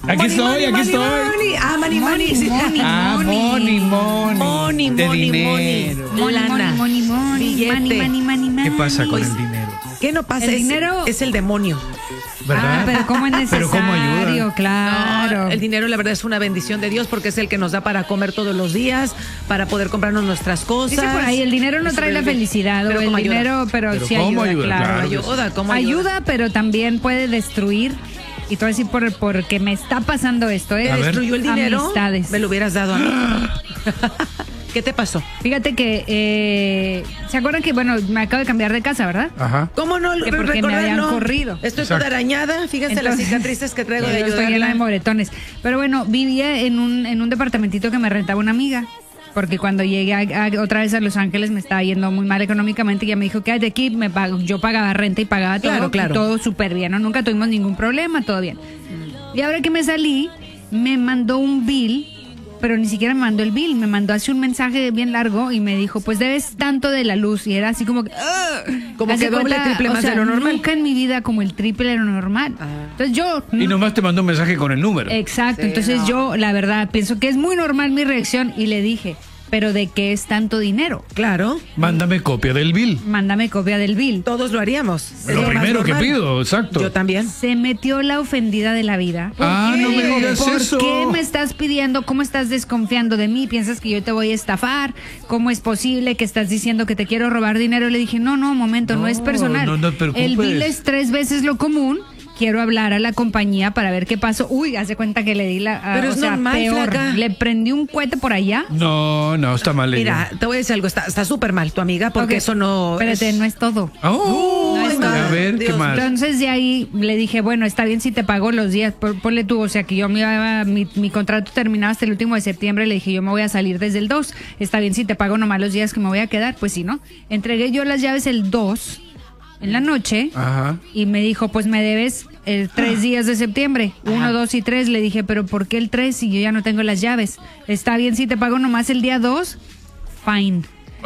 Aquí estoy. Ah, money. De dinero. Lana. Billete. ¿Qué pasa con el dinero? ¿Qué no pasa? El dinero es el demonio. ¿Verdad? pero cómo es necesario, Pero cómo ayuda. claro. No, el dinero la verdad es una bendición de Dios porque es el que nos da para comer todos los días, para poder comprarnos nuestras cosas. Dice por ahí, el dinero no trae la felicidad, pero o el ¿cómo ayuda? dinero, pero sí ¿cómo ayuda, ayuda? claro. Claro. ¿Cómo ayuda? Ayuda, pero también puede destruir. Y te voy a decir porque me está pasando esto, ¿eh? A ver. ¿Destruyó el dinero? Amistades. Me lo hubieras dado a mí. ¿Qué te pasó? Fíjate que, ¿se acuerdan que, bueno, me acabo de cambiar de casa, ¿verdad? Ajá. ¿Cómo no? Que porque recordar, me habían no? corrido. Estoy Exacto. toda arañada. Fíjense las Entonces, cicatrices que traigo de Estoy llena de ayudarla. moretones. Pero bueno, vivía en un departamentito que me rentaba una amiga. Porque cuando llegué otra vez a Los Ángeles me estaba yendo muy mal económicamente y ella me dijo que de aquí yo pagaba renta y pagaba todo. Claro. Y todo súper bien, ¿no? Nunca tuvimos ningún problema, todo bien. Y ahora que me salí, me mandó un bill, pero ni siquiera me mandó el bill, me mandó así un mensaje bien largo y me dijo, pues debes tanto de la luz. Y era así como que... Como haz que de doble, cuenta, triple más de lo normal. Nunca en mi vida como el triple de lo normal. Entonces yo... Y nomás te mandó un mensaje con el número. Exacto, Sí, entonces no. yo la verdad pienso que es muy normal mi reacción y le dije, pero ¿de qué es tanto dinero? Claro. Mándame copia del bill. Mándame copia del bill. Todos lo haríamos. Lo Es más primero que normal. pido, exacto. Yo también. Se metió la ofendida de la vida. Ah, qué? no me Dijo, digas ¿por eso. qué me estás pidiendo? ¿Cómo estás desconfiando de mí? ¿Piensas que yo te voy a estafar? ¿Cómo es posible que estás diciendo que te quiero robar dinero? Le dije, no, momento, no es personal. No te preocupes. El bill es 3 veces lo común. Quiero hablar a la compañía para ver qué pasó. Uy, hace cuenta que le di Pero es normal, peor. flaca. Le prendí un cohete por allá. No, está mal. Mira, te voy a decir algo. Está súper mal tu amiga porque Ok, eso no... Espérate, no es todo. Oh, No, está- a ver, ¿qué Dios. más? Entonces de ahí le dije, bueno, está bien si te pago los días, ponle tú, o sea que yo mi contrato terminaba hasta el último de septiembre, le dije yo me voy a salir desde el 2, está bien si te pago nomás los días que me voy a quedar, pues sí, ¿no? Entregué yo las llaves el 2 en la noche Ajá. y me dijo, pues me debes 3 días de septiembre, 1, 2 y 3, le dije, pero ¿por qué el 3 si yo ya no tengo las llaves? Está bien si te pago nomás el día 2, fine.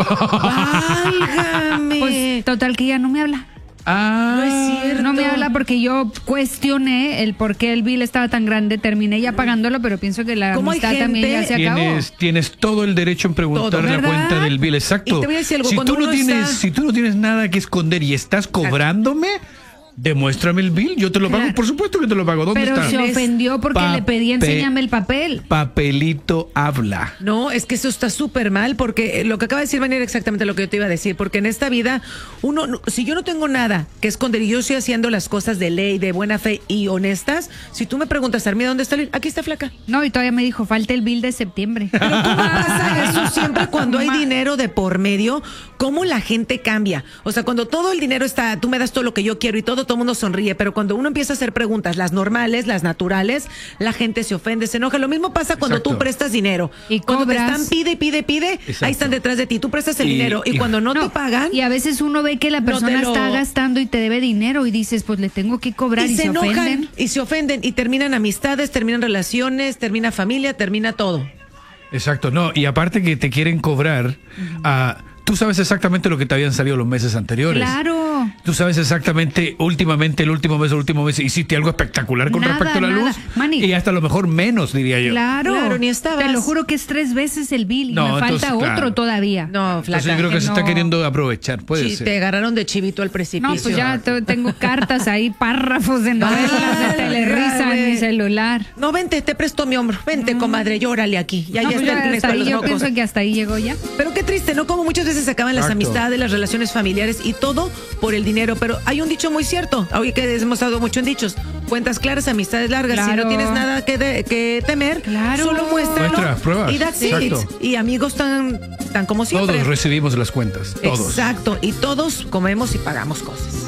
¡Válgame! Pues total que ya no me habla. Ah, No es cierto. No me habla porque yo cuestioné el por qué el bill estaba tan grande, terminé ya pagándolo, pero pienso que la ¿Cómo hay amistad también ya gente? se acabó. Tienes todo el derecho en preguntar Todo, la ¿verdad? cuenta del bill, exacto. Y te voy a decir algo, si cuando tú no uno tienes, está- si tú no tienes nada que esconder y estás cobrándome, demuéstrame el bill, yo te lo pago, Claro. por supuesto que te lo pago. ¿Dónde Pero está? se ofendió porque le pedí enséñame el papel. Papelito habla. No, es que eso está súper mal porque lo que acaba de decir Vania era exactamente lo que yo te iba a decir, porque en esta vida si yo no tengo nada que esconder y yo estoy haciendo las cosas de ley, de buena fe y honestas, si tú me preguntas, Armida, ¿dónde está el bill? Aquí está, flaca. No, y todavía me dijo, falta el bill de septiembre. Pero ¿cómo pasa eso siempre cuando hay dinero de por medio? ¿Cómo la gente cambia? O sea, cuando todo el dinero está, tú me das todo lo que yo quiero y todo el mundo sonríe, pero cuando uno empieza a hacer preguntas, las normales, las naturales, la gente se ofende, se enoja. Lo mismo pasa cuando Exacto. tú prestas dinero. Y cuando te cobras. están pide, Exacto. ahí están detrás de ti, tú prestas el dinero y cuando no te pagan... Y a veces uno ve que la No te persona lo- está gastando y te debe dinero y dices, pues le tengo que cobrar y, se enojan ofenden. y se ofenden y terminan amistades, terminan relaciones, termina familia, termina todo. Exacto, no, y aparte que te quieren cobrar, tú sabes exactamente lo que te habían salido los meses anteriores. Claro. Tú sabes exactamente, últimamente, el último mes, hiciste algo espectacular con Nada, respecto a la nada. luz. Manny. Y hasta a lo mejor menos, diría yo. Claro, ni estabas. Te lo juro que es 3 veces el bill y No, me falta entonces, otro claro. todavía. No, flaca. Entonces yo creo que se no. está queriendo aprovechar, puede Sí, ser. te agarraron de chivito al precipicio. No, pues ya tengo cartas ahí, párrafos de novelas de Telerisa en mi celular. No, vente, te presto mi hombro. Vente, comadre, llórale aquí. Ya, No, ya pues está el ya Kleenex hasta para ahí, los yo mocos. pienso que hasta ahí llegó ya. Pero qué triste, ¿no? Como muchas veces se acaban las Exacto. amistades, las relaciones familiares y todo por el dinero. Pero hay un dicho muy cierto, hoy que hemos estado mucho en dichos. Cuentas claras, amistades largas. Si Claro. no tienes nada que temer, Claro. solo muéstralo. Muestra, pruebas. Y that's it. Exacto. Y amigos tan como siempre. Todos recibimos las cuentas, todos. Exacto. Y todos comemos y pagamos cosas.